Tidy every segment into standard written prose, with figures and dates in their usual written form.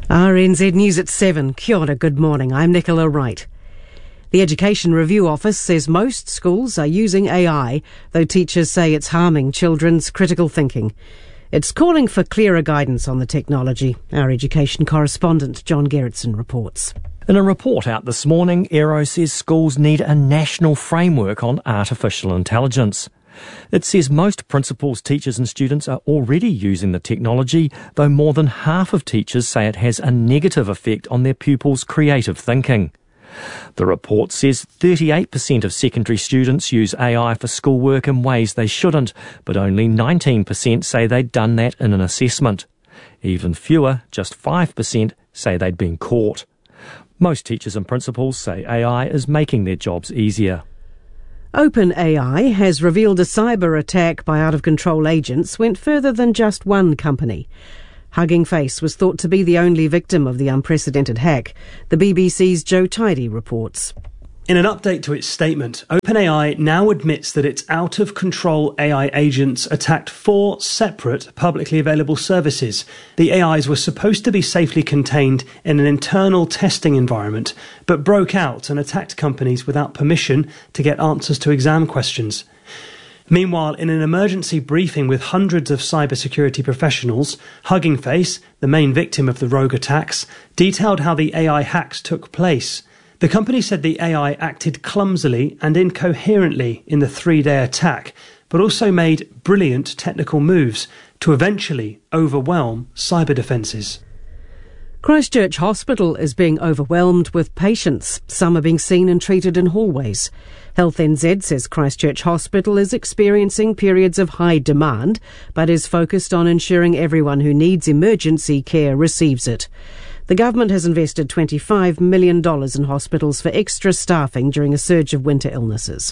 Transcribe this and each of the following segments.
RNZ News at 7. Kia ora, good morning. I'm Nicola Wright. The Education Review Office says most schools are using AI, though teachers say it's harming children's critical thinking. It's calling for clearer guidance on the technology. Our education correspondent John Gerritsen reports. In a report out this morning, Aero says schools need a national framework on artificial intelligence. It says most principals, teachers and students are already using the technology, though more than half of teachers say it has a negative effect on their pupils' creative thinking. The report says 38% of secondary students use AI for schoolwork in ways they shouldn't, but only 19% say they'd done that in an assessment. Even fewer, just 5%, say they'd been caught. Most teachers and principals say AI is making their jobs easier. OpenAI has revealed a cyber attack by out-of-control agents went further than just one company. Hugging Face was thought to be the only victim of the unprecedented hack. The BBC's Joe Tidy reports. In an update to its statement, OpenAI now admits that its out-of-control AI agents attacked 4 separate publicly available services. The AIs were supposed to be safely contained in an internal testing environment, but broke out and attacked companies without permission to get answers to exam questions. Meanwhile, in an emergency briefing with hundreds of cybersecurity professionals, Hugging Face, the main victim of the rogue attacks, detailed how the AI hacks took place. The company said the AI acted clumsily and incoherently in the 3-day attack, but also made brilliant technical moves to eventually overwhelm cyber defences. Christchurch Hospital is being overwhelmed with patients. Some are being seen and treated in hallways. Health NZ says Christchurch Hospital is experiencing periods of high demand, but is focused on ensuring everyone who needs emergency care receives it. The government has invested $25 million in hospitals for extra staffing during a surge of winter illnesses.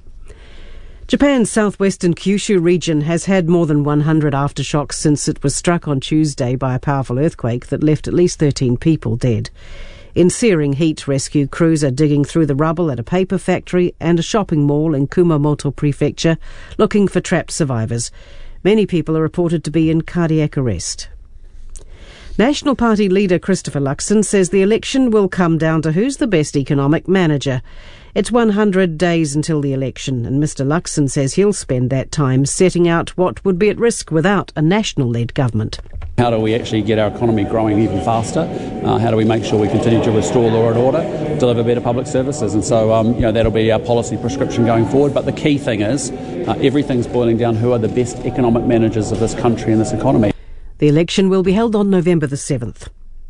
Japan's southwestern Kyushu region has had more than 100 aftershocks since it was struck on Tuesday by a powerful earthquake that left at least 13 people dead. In searing heat, rescue crews are digging through the rubble at a paper factory and a shopping mall in Kumamoto Prefecture, looking for trapped survivors. Many people are reported to be in cardiac arrest. National Party leader Christopher Luxon says the election will come down to who's the best economic manager. It's 100 days until the election, and Mr Luxon says he'll spend that time setting out what would be at risk without a national-led government. How do we actually get our economy growing even faster? How do we make sure we continue to restore law and order, deliver better public services? And so, that'll be our policy prescription going forward. But the key thing is, everything's boiling down who are the best economic managers of this country and this economy. The election will be held on November the 7th.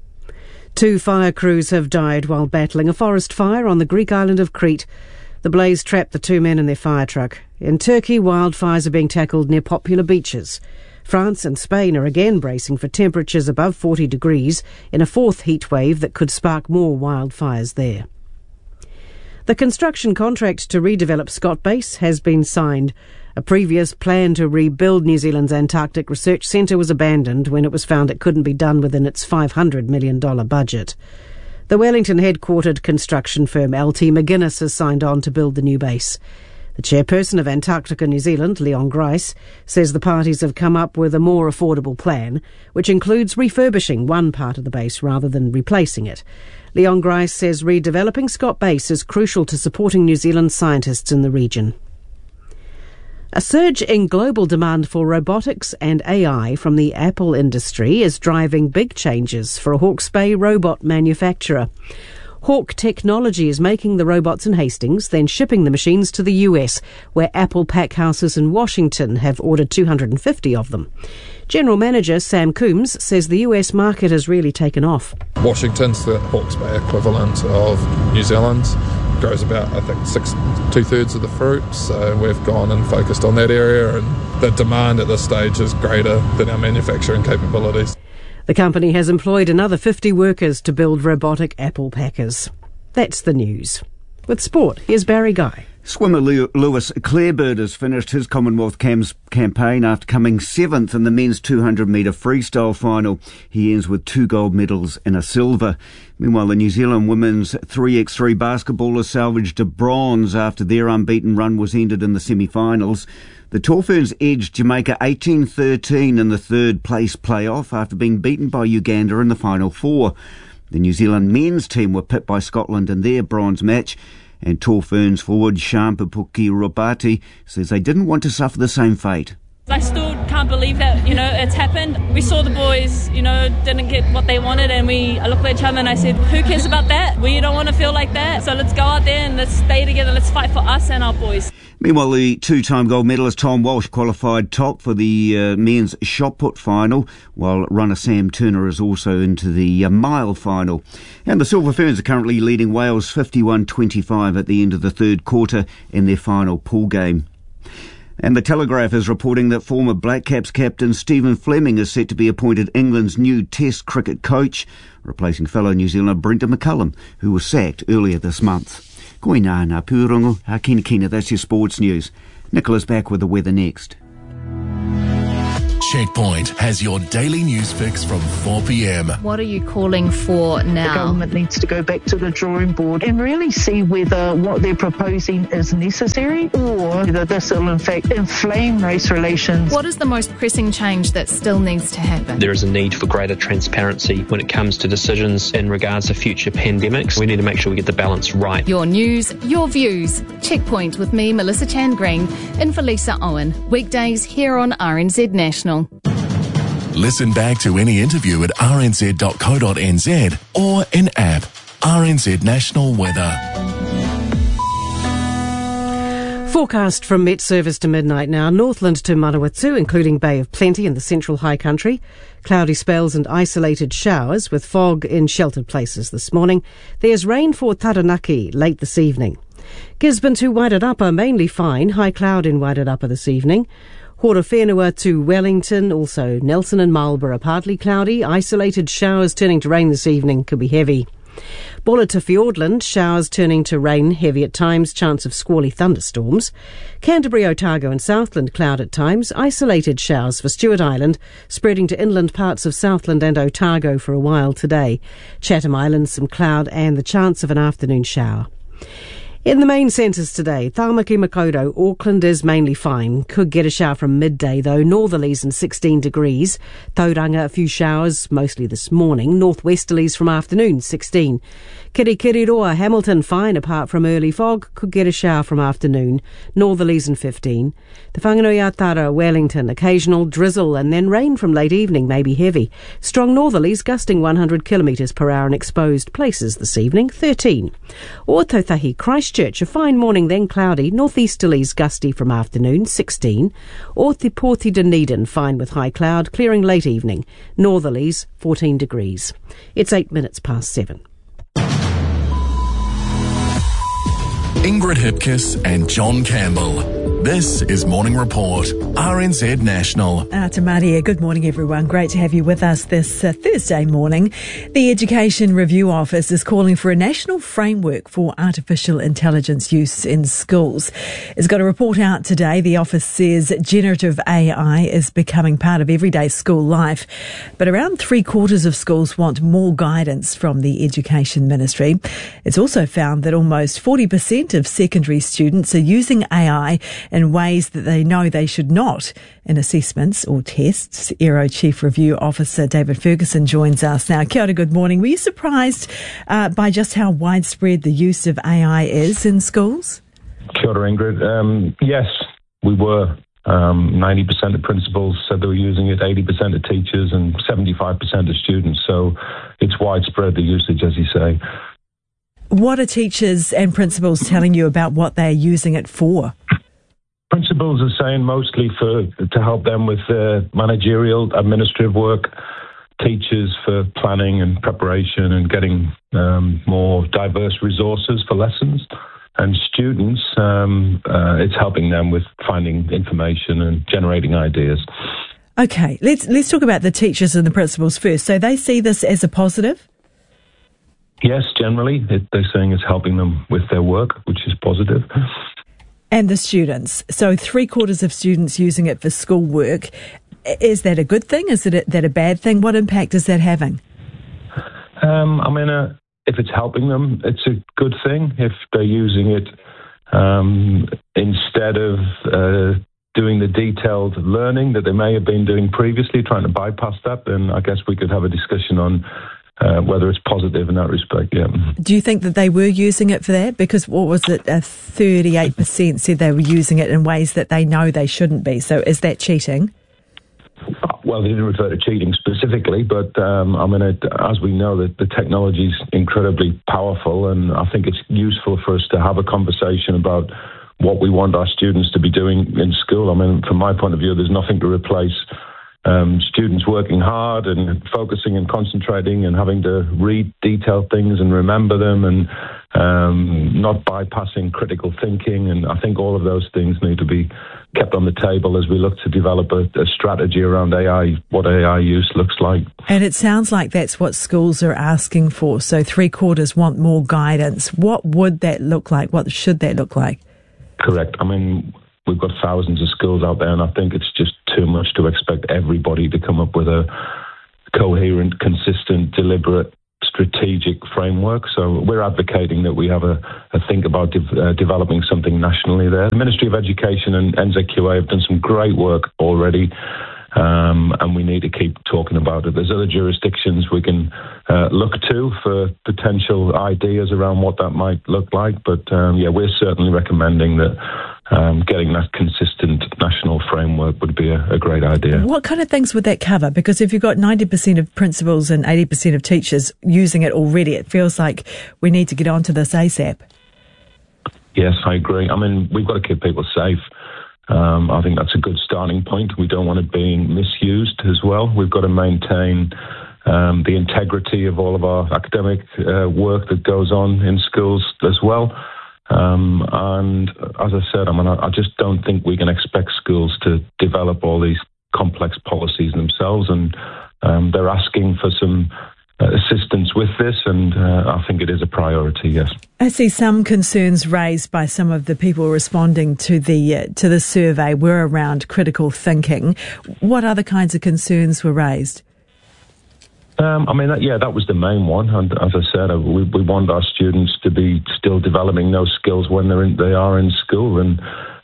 2 fire crews have died while battling a forest fire on the Greek island of Crete. The blaze trapped the 2 men in their fire truck. In Turkey, wildfires are being tackled near popular beaches. France and Spain are again bracing for temperatures above 40 degrees in a 4th heat wave that could spark more wildfires there. The construction contract to redevelop Scott Base has been signed. A previous plan to rebuild New Zealand's Antarctic Research Centre was abandoned when it was found it couldn't be done within its $500 million budget. The Wellington-headquartered construction firm LT McGuinness has signed on to build the new base. The chairperson of Antarctica New Zealand, Leon Grice, says the parties have come up with a more affordable plan, which includes refurbishing one part of the base rather than replacing it. Leon Grice says redeveloping Scott Base is crucial to supporting New Zealand scientists in the region. A surge in global demand for robotics and AI from the Apple industry is driving big changes for a Hawke's Bay robot manufacturer. Hawk Technology is making the robots in Hastings, then shipping the machines to the US, where Apple packhouses in Washington have ordered 250 of them. General Manager Sam Coombs says the US market has really taken off. Washington's the Hawke's Bay equivalent of New Zealand. Grows about, I think, 2/3 of the fruit, so we've gone and focused on that area, and the demand at this stage is greater than our manufacturing capabilities. The company has employed another 50 workers to build robotic apple packers. That's the news. With sport, here's Barry Guy. Swimmer Lewis Clarebird has finished his Commonwealth campaign after coming 7th in the men's 200-metre freestyle final. He ends with 2 gold medals and a silver. Meanwhile, the New Zealand women's 3x3 basketballers salvaged a bronze after their unbeaten run was ended in the semi-finals. The Tall Ferns edged Jamaica 18-13 in the third place playoff after being beaten by Uganda in the final 4. The New Zealand men's team were pipped by Scotland in their bronze match. And Tall Ferns forward Shampupuki Robati says they didn't want to suffer the same fate. I still can't believe that, it's happened. We saw the boys, didn't get what they wanted, and I looked at each other and I said, who cares about that? We don't want to feel like that. So let's go out there and let's stay together. Let's fight for us and our boys. Meanwhile, the 2-time gold medalist Tom Walsh qualified top for the men's shot put final, while runner Sam Turner is also into the mile final. And the Silver Ferns are currently leading Wales 51-25 at the end of the third quarter in their final pool game. And the Telegraph is reporting that former Black Caps captain Stephen Fleming is set to be appointed England's new Test cricket coach, replacing fellow New Zealander Brendan McCullum, who was sacked earlier this month. Koina ngā pūrongo, kina, that's your sports news. Nicola's back with the weather next. Checkpoint has your daily news fix from 4 p.m. What are you calling for now? The government needs to go back to the drawing board and really see whether what they're proposing is necessary or whether this will in fact inflame race relations. What is the most pressing change that still needs to happen? There is a need for greater transparency when it comes to decisions in regards to future pandemics. We need to make sure we get the balance right. Your news, your views. Checkpoint with me, Melissa Chan Green, in for Lisa Owen. Weekdays here on RNZ National. Listen back to any interview at rnz.co.nz or in app. RNZ National Weather. Forecast from Met Service to midnight now. Northland to Manawatu, including Bay of Plenty in the central high country. Cloudy spells and isolated showers with fog in sheltered places this morning. There's rain for Taranaki late this evening. Gisborne to Wairarapa, mainly fine. High cloud in Wairarapa this evening. Horowhenua to Wellington, also Nelson and Marlborough, partly cloudy. Isolated showers turning to rain this evening, could be heavy. Bulla to Fiordland, showers turning to rain, heavy at times, chance of squally thunderstorms. Canterbury, Otago and Southland, cloud at times. Isolated showers for Stewart Island, spreading to inland parts of Southland and Otago for a while today. Chatham Island, some cloud and the chance of an afternoon shower. In the main centres today, Tāmaki Makaurau, Auckland is mainly fine. Could get a shower from midday though, northerlies and 16 degrees. Tauranga, a few showers, mostly this morning. Northwesterlies from afternoon, 16. Kirikiriroa, Hamilton, fine apart from early fog. Could get a shower from afternoon. Northerlies and 15. The Whanganui-a-Tara, Wellington, occasional drizzle and then rain from late evening, maybe heavy. Strong northerlies gusting 100 kilometres per hour in exposed places this evening, 13. Ōtautahi, Christchurch, a fine morning then cloudy. Northeasterlies gusty from afternoon, 16. Ōtepoti Dunedin, fine with high cloud, clearing late evening. Northerlies, 14 degrees. It's 8 minutes past 7. Ingrid Hipkiss and John Campbell. This is Morning Report, RNZ National. Te Maria, good morning everyone. Great to have you with us this Thursday morning. The Education Review Office is calling for a national framework for artificial intelligence use in schools. It's got a report out today. The office says generative AI is becoming part of everyday school life, but around 3/4 of schools want more guidance from the Education Ministry. It's also found that almost 40% of secondary students are using AI in ways that they know they should not in assessments or tests. Aero Chief Review Officer David Ferguson joins us now. Kia ora, good morning. Were you surprised by just how widespread the use of AI is in schools? Kia ora, Ingrid. Yes, we were. 90% of principals said they were using it, 80% of teachers and 75% of students. So it's widespread, the usage, as you say. What are teachers and principals telling you about what they're using it for? Principals are saying mostly to help them with managerial, administrative work, teachers for planning and preparation and getting more diverse resources for lessons, and students, it's helping them with finding information and generating ideas. Okay, let's talk about the teachers and the principals first. So they see this as a positive? Yes, generally. They're saying it's helping them with their work, which is positive. And the students. So 3/4 of students using it for schoolwork. Is that a good thing? Is that a bad thing? What impact is that having? If it's helping them, it's a good thing. If they're using it instead of doing the detailed learning that they may have been doing previously, trying to bypass that, then I guess we could have a discussion on whether it's positive in that respect, yeah. Do you think that they were using it for that? Because, what was it, 38% said they were using it in ways that they know they shouldn't be. So is that cheating? Well, they didn't refer to cheating specifically, but as we know, that the technology is incredibly powerful, and I think it's useful for us to have a conversation about what we want our students to be doing in school. I mean, from my point of view, there's nothing to replace students working hard and focusing and concentrating and having to read detailed things and remember them, and not bypassing critical thinking. And I think all of those things need to be kept on the table as we look to develop a strategy around AI, what AI use looks like. And it sounds like that's what schools are asking for. So 3/4 want more guidance. What would that look like? What should that look like? Correct. I mean, we've got thousands of schools out there, and I think it's just too much to expect everybody to come up with a coherent, consistent, deliberate, strategic framework. So we're advocating that we have a think about developing something nationally there. The Ministry of Education and NZQA have done some great work already, and we need to keep talking about it. There's other jurisdictions we can look to for potential ideas around what that might look like. But we're certainly recommending that getting that consistent national framework would be a great idea. What kind of things would that cover? Because if you've got 90% of principals and 80% of teachers using it already, it feels like we need to get onto this ASAP. Yes, I agree. I mean, we've got to keep people safe. I think that's a good starting point. We don't want it being misused as well. We've got to maintain the integrity of all of our academic work that goes on in schools as well. And as I said, I just don't think we can expect schools to develop all these complex policies themselves, and they're asking for some assistance with this, and I think it is a priority, yes. I see some concerns raised by some of the people responding to the survey were around critical thinking. What other kinds of concerns were raised? That was the main one. And as I said, we want our students to be still developing those skills when they are in school. And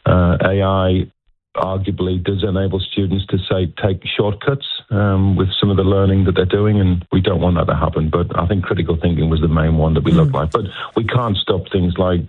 AI arguably does enable students to, take shortcuts with some of the learning that they're doing, and we don't want that to happen. But I think critical thinking was the main one that we looked like. But we can't stop things like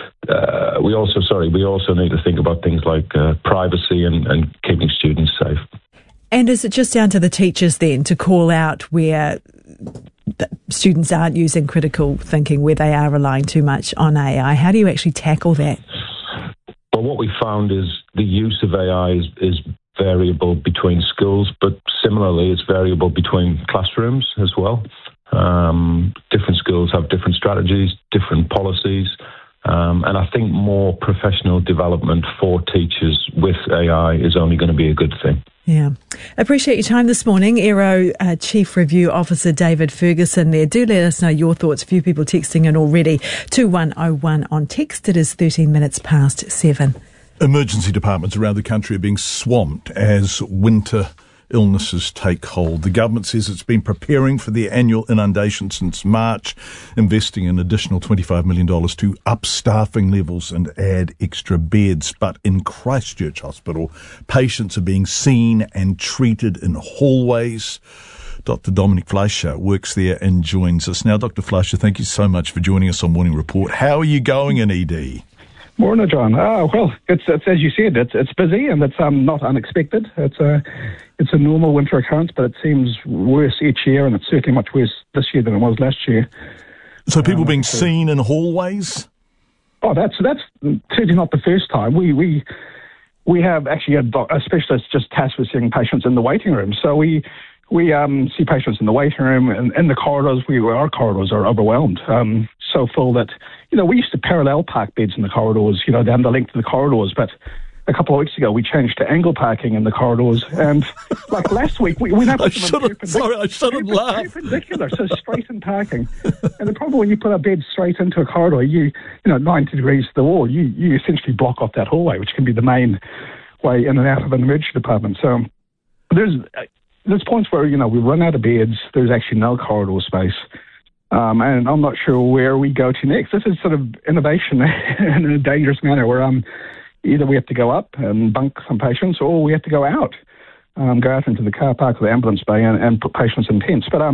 we also need to think about things like privacy and keeping students safe. And is it just down to the teachers then to call out where the students aren't using critical thinking, where they are relying too much on AI? How do you actually tackle that? Well, what we found is the use of AI is variable between schools, but similarly it's variable between classrooms as well. Different schools have different strategies, different policies, and I think more professional development for teachers with AI is only going to be a good thing. Yeah. Appreciate your time this morning. Aero Chief Review Officer David Ferguson there. Do let us know your thoughts. A few people texting in already. 2101 on text. It is 13 minutes past 7. Emergency departments around the country are being swamped as winter illnesses take hold. The government says it's been preparing for the annual inundation since March, investing an additional $25 million to up staffing levels and add extra beds. But in Christchurch Hospital, patients are being seen and treated in hallways. Dr. Dominic Fleischer works there and joins us now. Dr. Fleischer, thank you so much for joining us on Morning Report. How are you going in ED? Morning, John. Well, it's as you said, it's busy and it's not unexpected. It's a normal winter occurrence, but it seems worse each year, and it's certainly much worse this year than it was last year. So people being seen in hallways? Oh, that's certainly not the first time. We have actually a specialist just tasked with seeing patients in the waiting room. So we see patients in the waiting room and in the corridors. Our corridors are overwhelmed, so full that we used to parallel park beds in the corridors, down the length of the corridors, but a couple of weeks ago, we changed to angle parking in the corridors. And like last week, we now put them I shouldn't laugh. Perpendicular, so straightened parking. And the problem when you put a bed straight into a corridor, you know, 90 degrees to the wall, you essentially block off that hallway, which can be the main way in and out of an emergency department. So there's points where, you know, we run out of beds. There's actually no corridor space. And I'm not sure where we go to next. This is sort of innovation in a dangerous manner where either we have to go up and bunk some patients or we have to go out into the car park or the ambulance bay and put patients in tents. But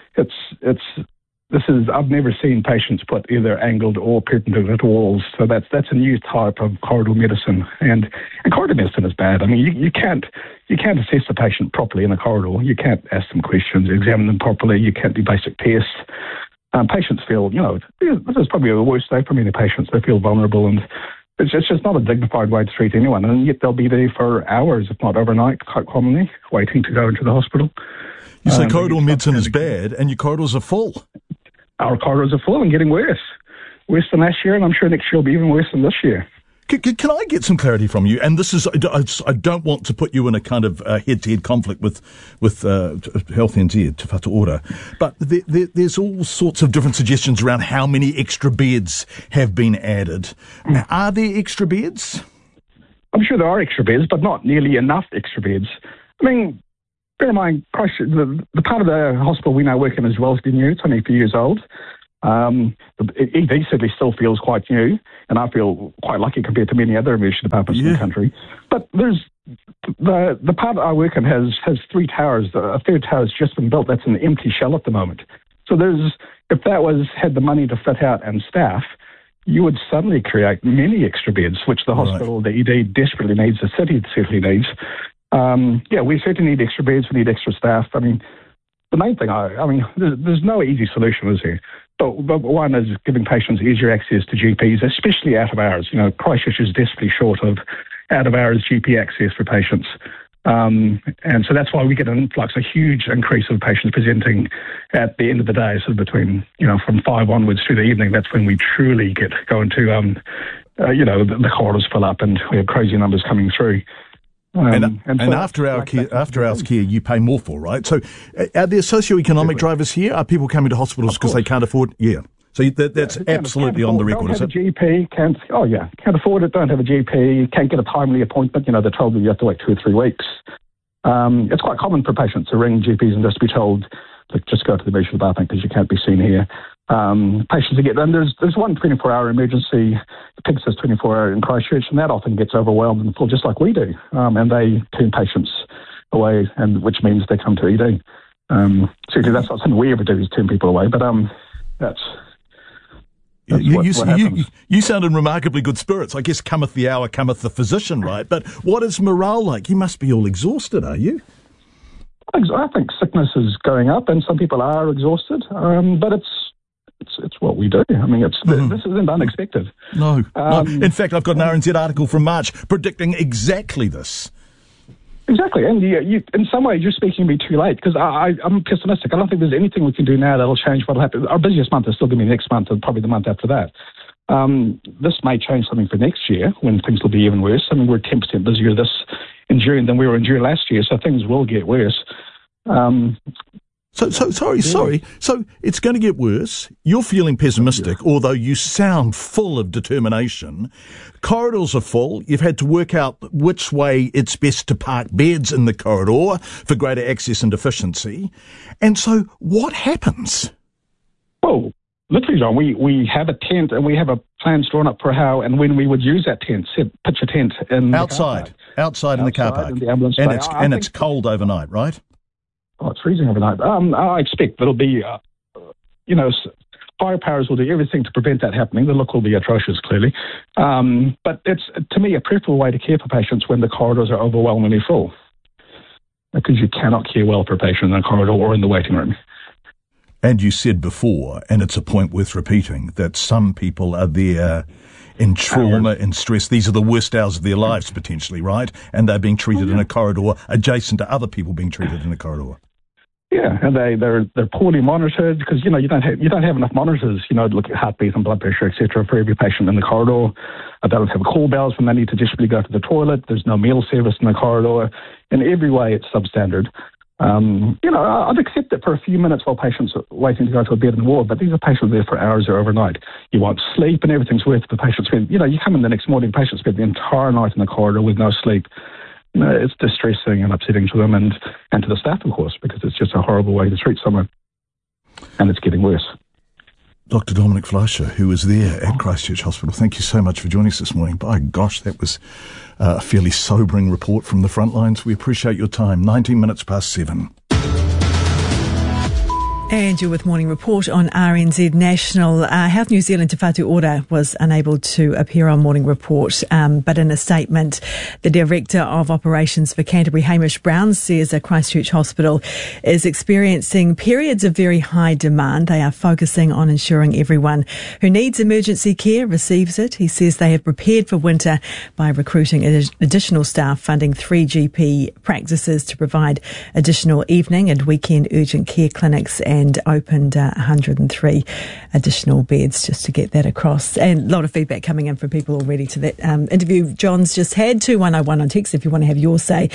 I've never seen patients put either angled or perpendicular to walls. So that's a new type of corridor medicine. And corridor medicine is bad. I mean, you can't assess a patient properly in a corridor. You can't ask them questions, examine them properly. You can't do basic tests. Patients feel, you know, this is probably the worst day for many patients. They feel vulnerable, and it's just not a dignified way to treat anyone. And yet they'll be there for hours, if not overnight, quite commonly, waiting to go into the hospital. You say corridor medicine is bad, and your corridors are full. Our corridors are full and getting worse. Worse than last year, and I'm sure next year will be even worse than this year. Can I get some clarity from you? And this is, I don't want to put you in a kind of head-to-head conflict with Health NZ, Te Whatu Ora, but there's all sorts of different suggestions around how many extra beds have been added. Are there extra beds? I'm sure there are extra beds, but not nearly enough extra beds. I mean, bear in mind, the part of the hospital we now work in is relatively new. It's only a few years old. The ED certainly still feels quite new, and I feel quite lucky compared to many other emergency departments in the country. But there's the part I work in has 3 towers. A third tower has just been built. That's an empty shell at the moment. So if that had the money to fit out and staff, you would suddenly create many extra beds, which the hospital, the ED desperately needs, the city certainly needs. We certainly need extra beds. We need extra staff. I mean, the main thing, there's no easy solution, is there? But one is giving patients easier access to GPs, especially out of hours. You know, Christchurch is desperately short of out of hours GP access for patients. And so that's why we get an influx, a huge increase of patients presenting at the end of the day, sort of between, you know, from 5 onwards through the evening. That's when we truly go into, the corridors fill up and we have crazy numbers coming through. And after hours care, you pay more for, right? So are there socioeconomic drivers here? Are people coming to hospitals because they can't afford? Yeah. So that's absolutely on the record, is it? Don't have a GP, can't afford it, don't have a GP, can't get a timely appointment. You know, they're told that you have to wait 2 or 3 weeks. It's quite common for patients to ring GPs and just be told, look, just go to the emergency department because you can't be seen here. Patients and there's one 24-hour emergency, PIG says 24-hour in Christchurch, and that often gets overwhelmed and full, just like we do. And they turn patients away, and which means they come to ED. Certainly that's not something we ever do, is turn people away, but that's what happens. You sound in remarkably good spirits. I guess cometh the hour, cometh the physician, right? But what is morale like? You must be all exhausted, are you? I think sickness is going up, and some people are exhausted, but it's what we do. I mean, this isn't unexpected. No. In fact, I've got an RNZ article from March predicting exactly this. Exactly, and you, in some ways, you're speaking to me too late, because I'm pessimistic. I don't think there's anything we can do now that'll change what'll happen. Our busiest month is still going to be next month, and probably the month after that. This may change something for next year, when things will be even worse. I mean, we're 10% busier in June than we were in June last year, so things will get worse. Sorry. So it's going to get worse. You're feeling pessimistic, although you sound full of determination. Corridors are full. You've had to work out which way it's best to park beds in the corridor for greater access and efficiency. And so what happens? Well, literally, John, we have a tent and we have a plans drawn up for how and when we would use that tent. Pitch a tent in outside in the car park. In the ambulance and it's cold overnight, right? Oh, it's freezing overnight. I expect there'll be, fire powers will do everything to prevent that happening. The look will be atrocious, clearly. But it's, to me, a preferable way to care for patients when the corridors are overwhelmingly full. Because you cannot care well for a patient in a corridor or in the waiting room. And you said before, and it's a point worth repeating, that some people are there in trauma and stress. These are the worst hours of their lives, potentially, right? And they're being treated in a corridor adjacent to other people being treated in a corridor. Yeah, and they're poorly monitored because you don't have enough monitors, to look at heartbeat and blood pressure, etc. for every patient in the corridor. They don't have call bells when they need to desperately go to the toilet. There's no meal service in the corridor. In every way, it's substandard. I'd accept it for a few minutes while patients are waiting to go to a bed in the ward, but these are patients there for hours or overnight. You want sleep and everything's worth the patient spend. You come in the next morning, patients spend the entire night in the corridor with no sleep. It's distressing and upsetting to them and to the staff, of course, because it's just a horrible way to treat someone. And it's getting worse. Dr. Dominic Fleischer, who was there at Christchurch Hospital, thank you so much for joining us this morning. By gosh, that was a fairly sobering report from the front lines. We appreciate your time. 19 minutes past 7. And you're with Morning Report on RNZ National. Health New Zealand Te Whatu Ora was unable to appear on Morning Report, but in a statement, the Director of Operations for Canterbury, Hamish Brown, says Christchurch Hospital is experiencing periods of very high demand. They are focusing on ensuring everyone who needs emergency care receives it. He says they have prepared for winter by recruiting additional staff, funding 3 GP practices to provide additional evening and weekend urgent care clinics, and opened 103 additional beds, just to get that across. And a lot of feedback coming in from people already to that interview John's just had. 2101 on text if you want to have your say.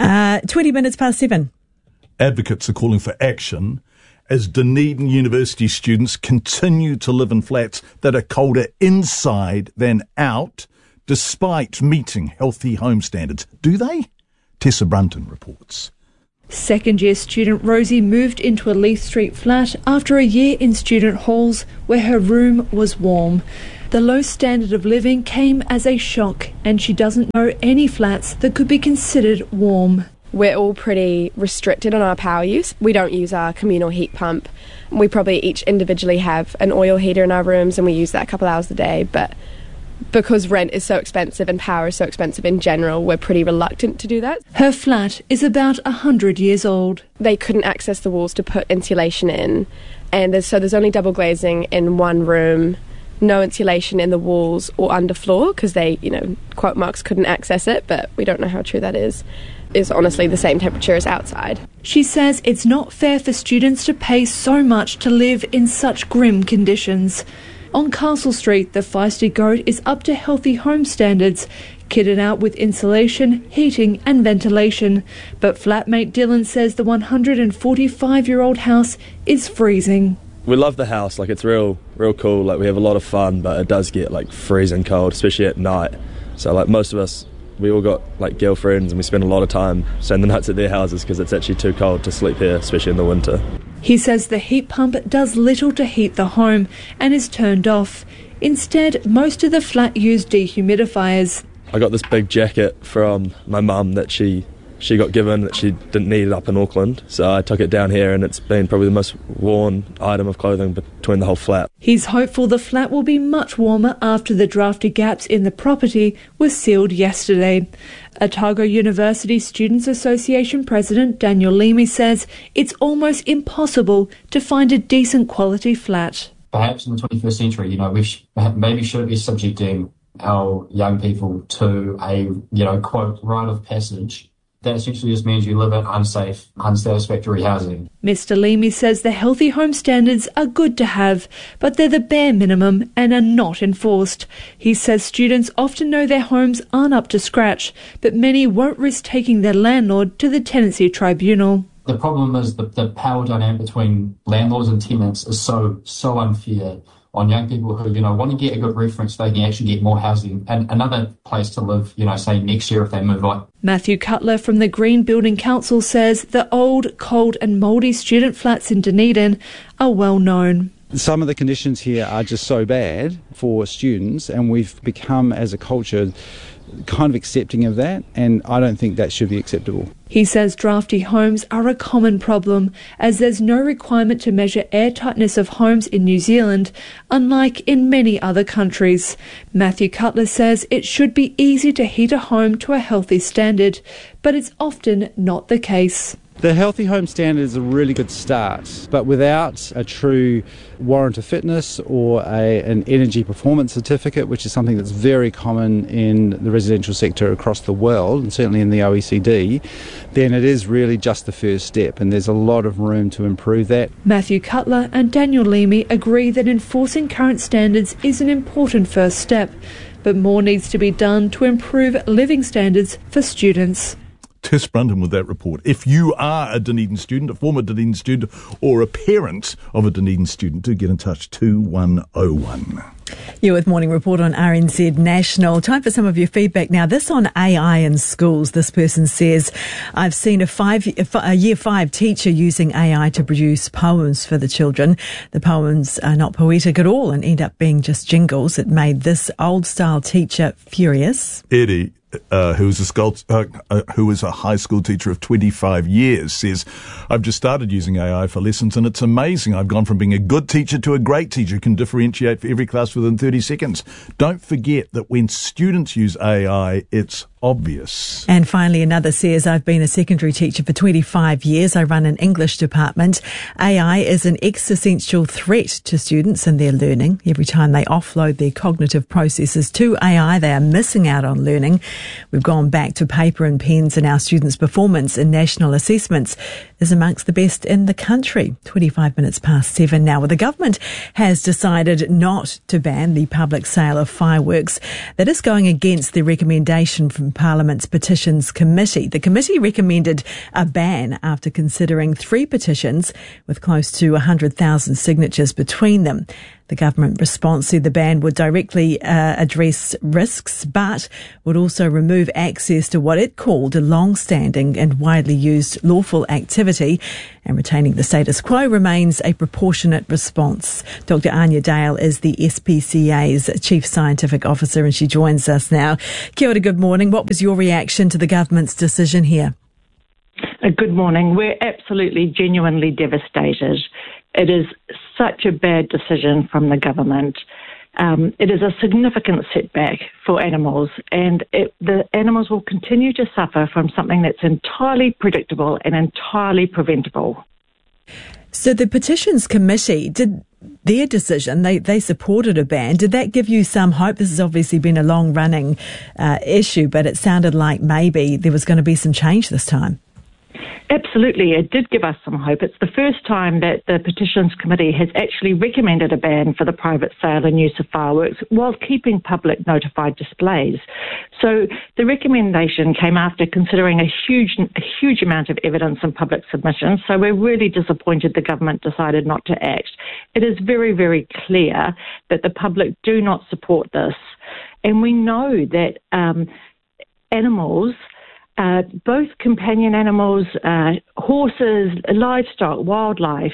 20 minutes past 7. Advocates are calling for action as Dunedin University students continue to live in flats that are colder inside than out, despite meeting healthy home standards. Do they? Tessa Brunton reports. Second-year student Rosie moved into a Leith Street flat after a year in student halls where her room was warm. The low standard of living came as a shock, and she doesn't know any flats that could be considered warm. We're all pretty restricted on our power use. We don't use our communal heat pump. We probably each individually have an oil heater in our rooms, and we use that a couple hours a day, but because rent is so expensive and power is so expensive in general, we're pretty reluctant to do that. Her flat is about 100 years old. They couldn't access the walls to put insulation in, and there's only double glazing in one room, no insulation in the walls or underfloor because they, quote marks, couldn't access it, but we don't know how true that is. It's honestly the same temperature as outside. She says it's not fair for students to pay so much to live in such grim conditions. On Castle Street, the Feisty Goat is up to healthy home standards, kitted out with insulation, heating and ventilation. But flatmate Dylan says the 145-year-old house is freezing. We love the house, it's real cool, we have a lot of fun, but it does get freezing cold, especially at night. So most of us, we all got girlfriends and we spend a lot of time staying the nights at their houses because it's actually too cold to sleep here, especially in the winter. He says the heat pump does little to heat the home and is turned off. Instead, most of the flat use dehumidifiers. I got this big jacket from my mum that she got given that she didn't need up in Auckland, so I took it down here and it's been probably the most worn item of clothing between the whole flat. He's hopeful the flat will be much warmer after the drafty gaps in the property were sealed yesterday. Otago University Students Association President Daniel Leamy says it's almost impossible to find a decent quality flat. Perhaps in the 21st century, we maybe should be subjecting our young people to a, quote, rite of passage. That essentially just means you live in unsafe, unsatisfactory housing. Mr. Leamy says the healthy home standards are good to have, but they're the bare minimum and are not enforced. He says students often know their homes aren't up to scratch, but many won't risk taking their landlord to the tenancy tribunal. The problem is the power dynamic between landlords and tenants is so unfair on young people who, want to get a good reference so they can actually get more housing and another place to live, say next year if they move on. Matthew Cutler from the Green Building Council says the old, cold and mouldy student flats in Dunedin are well known. Some of the conditions here are just so bad for students, and we've become as a culture kind of accepting of that, and I don't think that should be acceptable. He says drafty homes are a common problem, as there's no requirement to measure airtightness of homes in New Zealand, unlike in many other countries. Matthew Cutler says it should be easy to heat a home to a healthy standard, but it's often not the case. The Healthy Home Standard is a really good start, but without a true warrant of fitness or an energy performance certificate, which is something that's very common in the residential sector across the world, and certainly in the OECD, then it is really just the first step, and there's a lot of room to improve that. Matthew Cutler and Daniel Leamy agree that enforcing current standards is an important first step, but more needs to be done to improve living standards for students. Tess Brunton with that report. If you are a Dunedin student, a former Dunedin student, or a parent of a Dunedin student, do get in touch, 2101. You're with Morning Report on RNZ National. Time for some of your feedback now. This on AI in schools. This person says, I've seen a year 5 teacher using AI to produce poems for the children. The poems are not poetic at all and end up being just jingles. It made this old-style teacher furious. Eddie, who is a high school teacher of 25 years, says, I've just started using AI for lessons and it's amazing. I've gone from being a good teacher to a great teacher who can differentiate for every class within 30 seconds. Don't forget that when students use AI, it's obvious. And finally, another says, I've been a secondary teacher for 25 years. I run an English department. AI is an existential threat to students and their learning. Every time they offload their cognitive processes to AI, they are missing out on learning. We've gone back to paper and pens, and our students' performance in national assessments is amongst the best in the country. 25 minutes past 7 now. Well, the government has decided not to ban the public sale of fireworks. That is going against the recommendation from Parliament's Petitions Committee. The committee recommended a ban after considering 3 petitions with close to 100,000 signatures between them. The government response said the ban would directly address risks, but would also remove access to what it called a long-standing and widely used lawful activity, and retaining the status quo remains a proportionate response. Dr. Anya Dale is the SPCA's Chief Scientific Officer, and she joins us now. Kia ora, good morning. What was your reaction to the government's decision here? Good morning. We're absolutely, genuinely devastated. It is such a bad decision from the government. It is a significant setback for animals, and the animals will continue to suffer from something that's entirely predictable and entirely preventable. So the Petitions Committee, did their decision, they supported a ban. Did that give you some hope? This has obviously been a long-running issue, but it sounded like maybe there was going to be some change this time. Absolutely, it did give us some hope. It's the first time that the Petitions Committee has actually recommended a ban for the private sale and use of fireworks while keeping public notified displays. So the recommendation came after considering a huge amount of evidence and public submissions. So we're really disappointed the government decided not to act. It is very, very clear that the public do not support this. And we know that animals, both companion animals, horses, livestock, wildlife,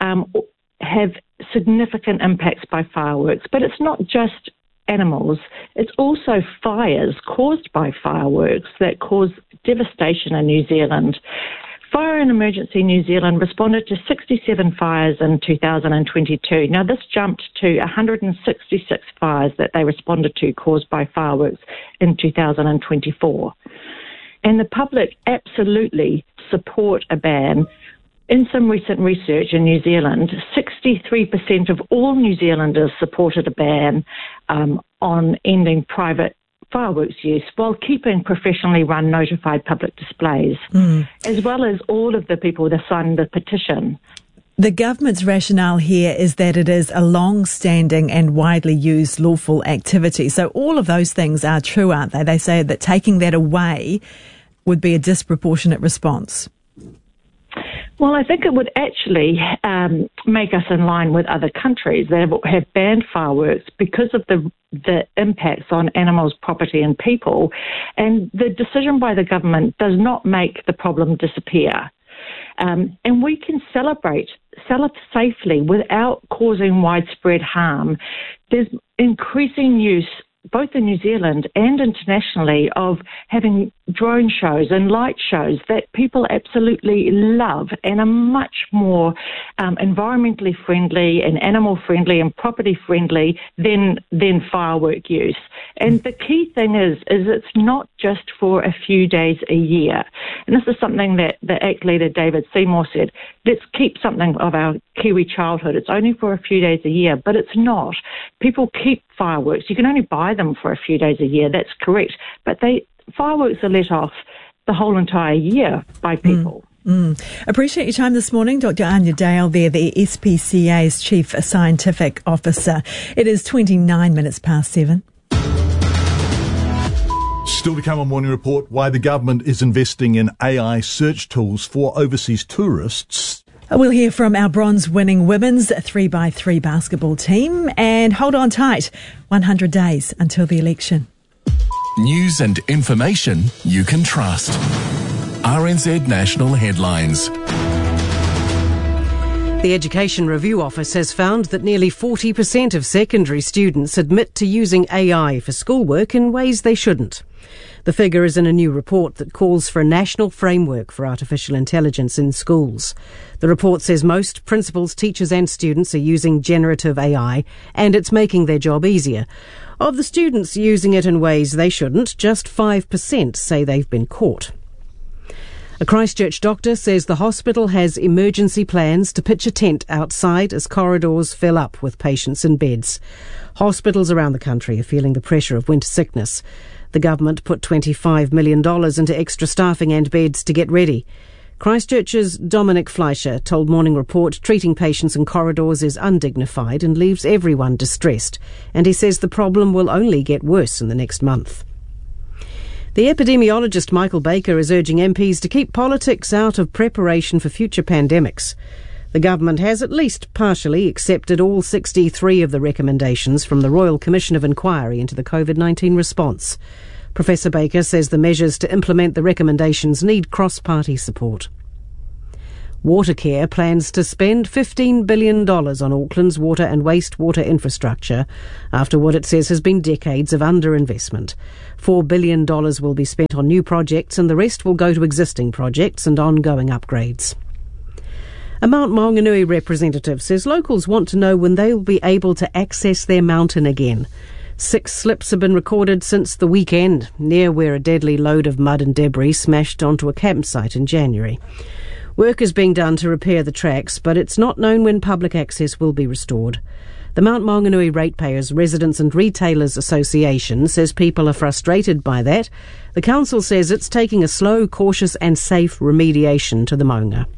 have significant impacts by fireworks. But it's not just animals, it's also fires caused by fireworks that cause devastation in New Zealand. Fire and Emergency New Zealand responded to 67 fires in 2022. Now, this jumped to 166 fires that they responded to caused by fireworks in 2024. And the public absolutely support a ban. In some recent research in New Zealand, 63% of all New Zealanders supported a ban on ending private fireworks use while keeping professionally run notified public displays, as well as all of the people that signed the petition. The government's rationale here is that it is a long-standing and widely used lawful activity. So all of those things are true, aren't they? They say that taking that away would be a disproportionate response. Well, I think it would actually make us in line with other countries that have banned fireworks because of the impacts on animals, property and people. And the decision by the government does not make the problem disappear. And we can celebrate safely without causing widespread harm. There's increasing use, both in New Zealand and internationally, of having drone shows and light shows that people absolutely love and are much more environmentally friendly and animal friendly and property friendly than firework use. And the key thing is it's not just for a few days a year. And this is something that the ACT leader David Seymour said. Let's keep something of our Kiwi childhood. It's only for a few days a year, but it's not. People keep fireworks. You can only buy them for a few days a year. That's correct. But fireworks are let off the whole entire year by people. Appreciate your time this morning, Dr. Anya Dale there, the SPCA's Chief Scientific Officer. It is 29 minutes past 7. Still to come on Morning Report, why the government is investing in AI search tools for overseas tourists. We'll hear from our bronze-winning women's 3x3 basketball team, and hold on tight, 100 days until the election. News and information you can trust. RNZ National Headlines. The Education Review Office has found that nearly 40% of secondary students admit to using AI for schoolwork in ways they shouldn't. The figure is in a new report that calls for a national framework for artificial intelligence in schools. The report says most principals, teachers and students are using generative AI, and it's making their job easier. Of the students using it in ways they shouldn't, just 5% say they've been caught. A Christchurch doctor says the hospital has emergency plans to pitch a tent outside as corridors fill up with patients in beds. Hospitals around the country are feeling the pressure of winter sickness. The government put $25 million into extra staffing and beds to get ready. Christchurch's Dominic Fleischer told Morning Report treating patients in corridors is undignified and leaves everyone distressed, and he says the problem will only get worse in the next month. The epidemiologist Michael Baker is urging MPs to keep politics out of preparation for future pandemics. The government has at least partially accepted all 63 of the recommendations from the Royal Commission of Inquiry into the COVID-19 response. Professor Baker says the measures to implement the recommendations need cross-party support. Watercare plans to spend $15 billion on Auckland's water and wastewater infrastructure after what it says has been decades of underinvestment. $4 billion will be spent on new projects and the rest will go to existing projects and ongoing upgrades. A Mount Maunganui representative says locals want to know when they will be able to access their mountain again. 6 slips have been recorded since the weekend, near where a deadly load of mud and debris smashed onto a campsite in January. Work is being done to repair the tracks, but it's not known when public access will be restored. The Mount Maunganui Ratepayers, Residents and Retailers Association says people are frustrated by that. The council says it's taking a slow, cautious and safe remediation to the maunga.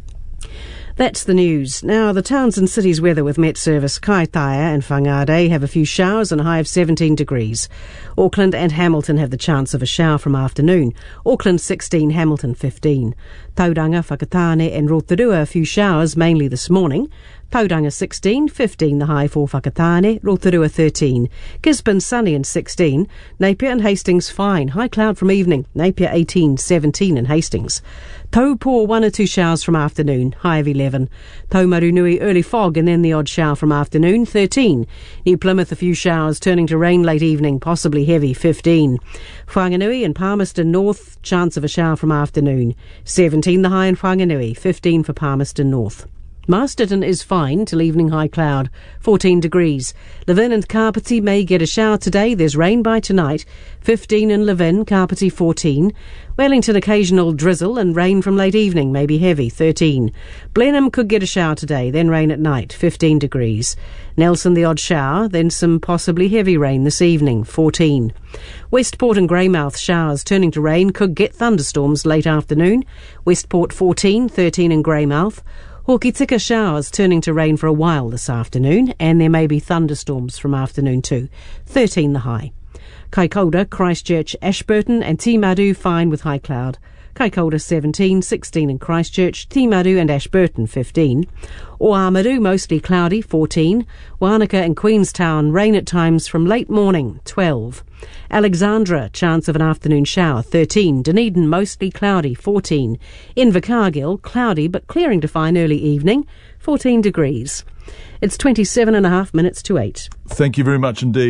That's the news. Now, the towns and cities' weather with Met Service. Kaitaia and Whangarei have a few showers and a high of 17 degrees. Auckland and Hamilton have the chance of a shower from afternoon. Auckland 16, Hamilton 15. Tauranga, Whakatane and Rotorua a few showers, mainly this morning. Tauranga 16, 15 the high for Whakatane, Rotorua 13. Gisborne sunny and 16. Napier and Hastings fine, high cloud from evening. Napier 18, 17 in Hastings. Taupo 1 or 2 showers from afternoon, high of 11. Taumarunui early fog and then the odd shower from afternoon, 13. New Plymouth a few showers turning to rain late evening, possibly heavy, 15. Whanganui and Palmerston North, chance of a shower from afternoon, 17 the high in Whanganui, 15 for Palmerston North. Masterton is fine till evening high cloud, 14 degrees. Levin and Kapiti may get a shower today. There's rain by tonight, 15 in Levin, Kapiti 14. Wellington occasional drizzle and rain from late evening, maybe heavy, 13. Blenheim could get a shower today, then rain at night, 15 degrees. Nelson the odd shower, then some possibly heavy rain this evening, 14. Westport and Greymouth showers turning to rain, could get thunderstorms late afternoon. Westport 14, 13 in Greymouth. Hokitika showers turning to rain for a while this afternoon, and there may be thunderstorms from afternoon too. 13 the high. Kaikoura, Christchurch, Ashburton and Timaru fine with high cloud. Kaikoura 17, 16 in Christchurch, Timaru and Ashburton 15. Oamaru mostly cloudy 14. Wanaka and Queenstown rain at times from late morning 12. Alexandra chance of an afternoon shower 13. Dunedin mostly cloudy 14. Invercargill cloudy but clearing to fine early evening 14 degrees. It's 27.5 minutes to 8. Thank you very much indeed.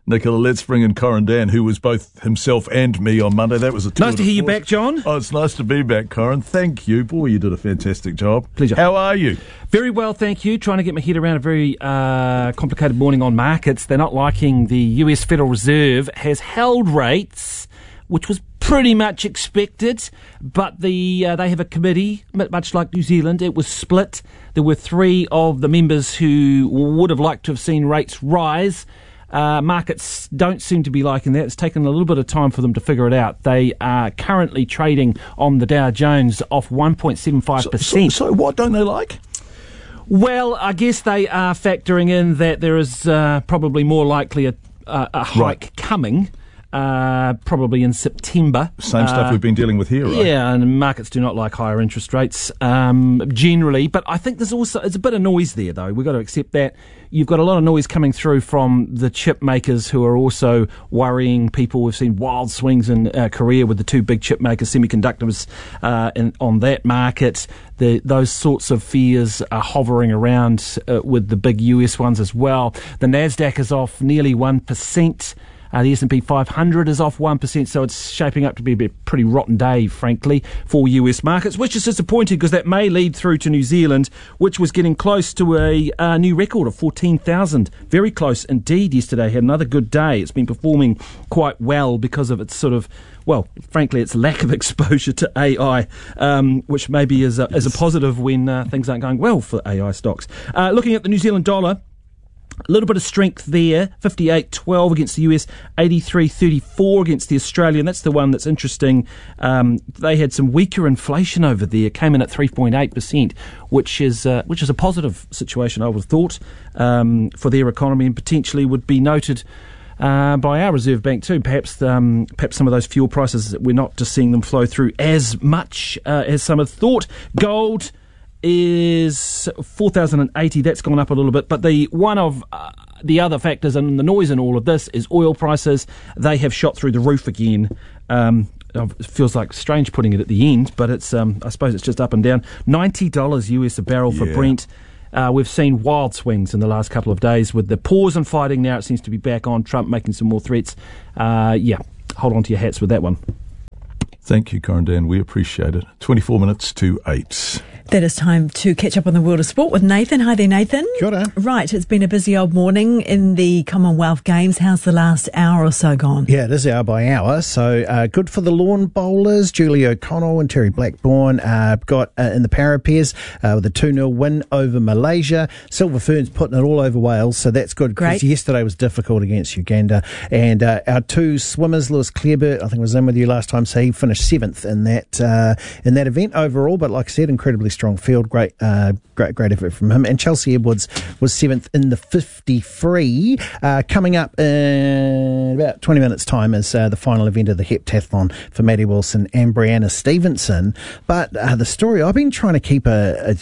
Nicola, let's bring in Corin Dan, who was both himself and me on Monday. That was a tour Nice to hear you back, John. Oh, it's nice to be back, Corin. Thank you. Boy, you did a fantastic job. Pleasure. How are you? Very well, thank you. Trying to get my head around a very complicated morning on markets. They're not liking the US Federal Reserve has held rates, which was pretty much expected, but they have a committee, much like New Zealand. It was split. There were 3 of the members who would have liked to have seen rates rise. Markets don't seem to be liking that. It's taken a little bit of time for them to figure it out. They are currently trading on the Dow Jones off 1.75%. So what don't they like? Well, I guess they are factoring in that there is probably more likely a hike coming. Probably in September. Same stuff we've been dealing with here, right? Yeah, and markets do not like higher interest rates generally. But I think there's a bit of noise there, though. We've got to accept that. You've got a lot of noise coming through from the chip makers who are also worrying people. We've seen wild swings in Korea with the 2 big chip makers, semiconductors, on that market. Those sorts of fears are hovering around with the big US ones as well. The NASDAQ is off nearly 1%. The S&P 500 is off 1%, so it's shaping up to be a pretty rotten day, frankly, for US markets, which is disappointing because that may lead through to New Zealand, which was getting close to a new record of 14,000. Very close indeed yesterday. Had another good day. It's been performing quite well because of its sort of, well, frankly, its lack of exposure to AI, which maybe is a positive when things aren't going well for AI stocks. Looking at the New Zealand dollar, a little bit of strength there, 58.12 against the US, 83.34 against the Australian. That's the one that's interesting. They had some weaker inflation over there, came in at 3.8%, which is a positive situation, I would have thought, for their economy, and potentially would be noted by our Reserve Bank too. Perhaps some of those fuel prices, we're not just seeing them flow through as much as some have thought. Gold is 4,080. That's gone up a little bit, but one of the other factors and the noise in all of this is oil prices. They have shot through the roof again. It feels like strange putting it at the end, but it's I suppose it's just up and down. $90 US a barrel for Brent. We've seen wild swings in the last couple of days with the pause in fighting. Now it seems to be back on. Trump making some more threats. Hold on to your hats with that one. Thank you, Corin Dan. We appreciate it. 24 minutes to 8. That is time to catch up on the world of sport with Nathan. Hi there, Nathan. Kia ora. Right, it's been a busy old morning in the Commonwealth Games. How's the last hour or so gone? Yeah, it is hour by hour. So good for the lawn bowlers. Julie O'Connell and Terry Blackburn got in the para pairs with a 2-0 win over Malaysia. Silver Ferns putting it all over Wales, so that's good. Great. Yesterday was difficult against Uganda. And our 2 swimmers, Lewis Clareburt, I think was in with you last time, so he finished 7th in that event overall. But like I said, incredibly strong field, great effort from him. And Chelsea Edwards was 7th in the 50 coming up in about 20 minutes time is the final event of the heptathlon for Maddie Wilson and Brianna Stevenson. But the story I've been trying to keep a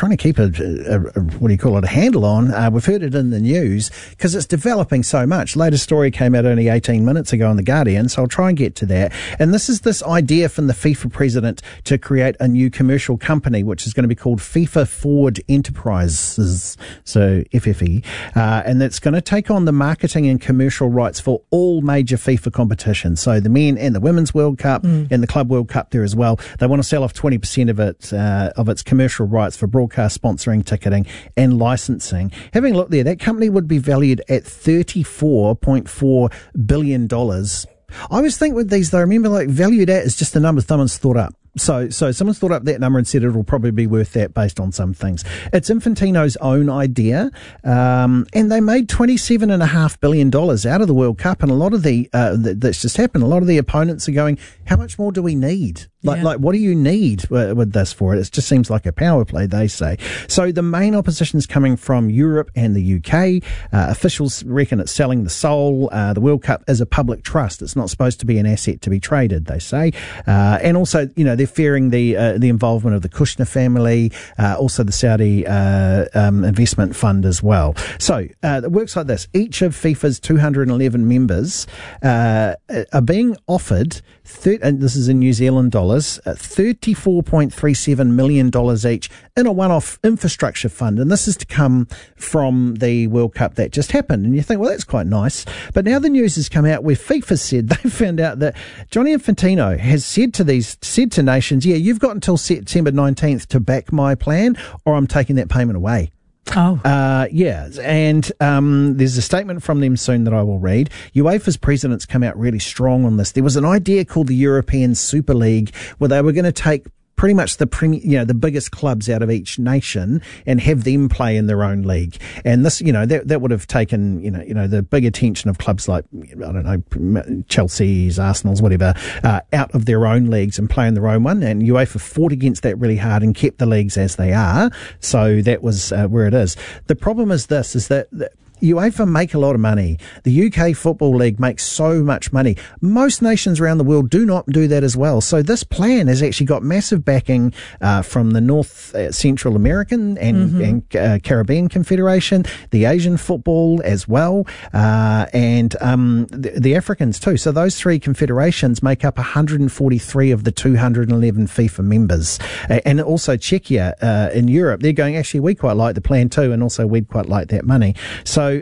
what do you call it, a handle on, we've heard it in the news because it's developing so much. Latest story came out only 18 minutes ago on The Guardian, so I'll try and get to that. And this is this idea from the FIFA president to create a new commercial company which is going to be called FIFA Forward Enterprises, so FFE, and that's going to take on the marketing and commercial rights for all major FIFA competitions. So the men and the women's World Cup and the Club World Cup there as well. They want to sell off 20% of its commercial rights for broadcast, sponsoring, ticketing and licensing. Having a look there, that company would be valued at $34.4 billion. I always think with these, though, remember, like, valued at is just the number someone's thought up. So someone's thought up that number and said it'll probably be worth that based on some things. It's Infantino's own idea, and they made $27.5 billion out of the World Cup, and a lot of that's just happened. A lot of the opponents are going, how much more do we need? Like, what do you need with this for it? It just seems like a power play, they say. So the main opposition is coming from Europe and the UK. Officials reckon it's selling the soul. The World Cup is a public trust. It's not supposed to be an asset to be traded, they say. And also, they're fearing the involvement of the Kushner family, also the Saudi investment fund as well. So it works like this. Each of FIFA's 211 members are being offered, and this is in New Zealand dollars, $34.37 million each in a one-off infrastructure fund. And this is to come from the World Cup that just happened. And you think, well, that's quite nice. But now the news has come out where FIFA said they found out that Gianni Infantino has said to nations, yeah, you've got until September 19th to back my plan, or I'm taking that payment away. Oh. Yeah. And there's a statement from them soon that I will read. UEFA's presidents come out really strong on this. There was an idea called the European Super League where they were going to take pretty much the biggest clubs out of each nation and have them play in their own league. And this, that would have taken, the big attention of clubs like, I don't know, Chelsea's, Arsenal's, whatever, out of their own leagues and play in their own one. And UEFA fought against that really hard and kept the leagues as they are. So that was where it is. The problem is this, is that UEFA make a lot of money. The UK Football League makes so much money. Most nations around the world do not do that as well. So this plan has actually got massive backing from the North Central American and Caribbean Confederation, the Asian football as well, and the Africans too. So those three confederations make up 143 of the 211 FIFA members. And also Czechia in Europe, they're going, actually, we quite like the plan too, and also we'd quite like that money. So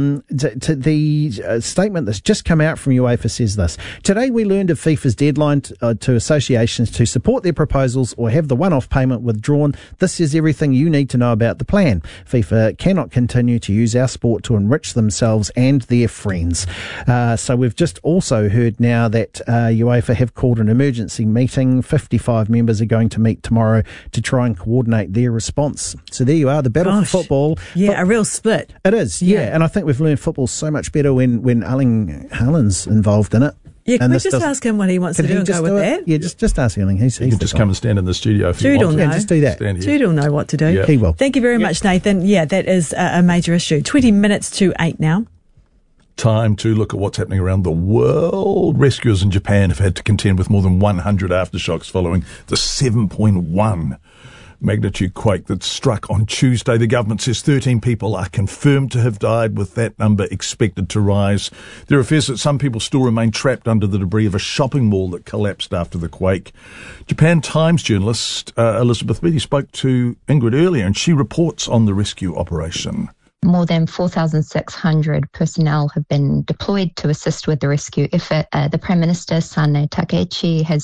the statement that's just come out from UEFA says this. Today we learned of FIFA's deadline to associations to support their proposals or have the one-off payment withdrawn. This is everything you need to know about the plan. FIFA cannot continue to use our sport to enrich themselves and their friends. So we've just also heard now that UEFA have called an emergency meeting. 55 members are going to meet tomorrow to try and coordinate their response. So there you are, the battle for football. Yeah, a real split. It is, yeah. And I think we've learned football so much better when Erling Haaland's involved in it. Yeah, can we just ask him what he wants to do and go with that? Yeah, just ask Erling. He can just come and stand in the studio if you want. Yeah, just do that. Jude will know what to do. Yeah. He will. Thank you very much, Nathan. Yeah, that is a major issue. 20 minutes to 8 now. Time to look at what's happening around the world. Rescuers in Japan have had to contend with more than 100 aftershocks following the 7.1 magnitude quake that struck on Tuesday. The government says 13 people are confirmed to have died, with that number expected to rise. There are fears that some people still remain trapped under the debris of a shopping mall that collapsed after the quake. Japan Times journalist Elizabeth Beattie spoke to Ingrid earlier, and she reports on the rescue operation. More than 4,600 personnel have been deployed to assist with the rescue effort. The Prime Minister, Sanae Takaichi, has